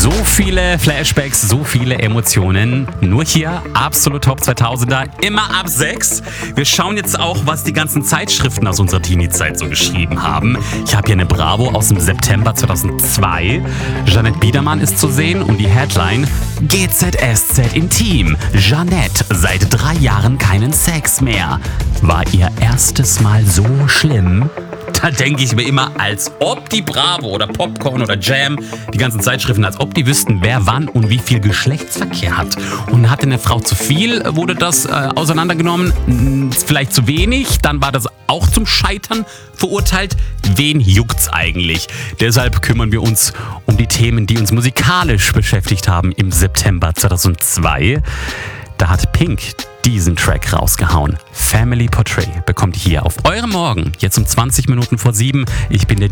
So viele Flashbacks, so viele Emotionen. Nur hier, absolut Top 2000er, immer ab 6. Wir schauen jetzt auch, was die ganzen Zeitschriften aus unserer Teenie-Zeit so geschrieben haben. Ich habe hier eine Bravo aus dem September 2002. Jeanette Biedermann ist zu sehen und die Headline: GZSZ Intim. Jeanette, seit 3 Jahren keinen Sex mehr. War ihr erstes Mal so schlimm? Da denke ich mir immer, als ob die Bravo oder Popcorn oder Jam, die ganzen Zeitschriften, als ob die wüssten, wer wann und wie viel Geschlechtsverkehr hat. Und hatte eine Frau zu viel, wurde das auseinandergenommen, vielleicht zu wenig, dann war das auch zum Scheitern verurteilt. Wen juckt's eigentlich? Deshalb kümmern wir uns um die Themen, die uns musikalisch beschäftigt haben im September 2002. Da hat Pink diesen Track rausgehauen. Family Portrait bekommt ihr hier auf eurem Morgen, jetzt um 20 Minuten vor 7. Ich bin der